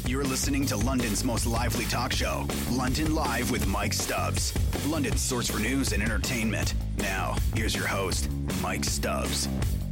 You're listening to London's most lively talk show, London Live with Mike Stubbs. London's source for news and entertainment. Now, here's your host, Mike Stubbs.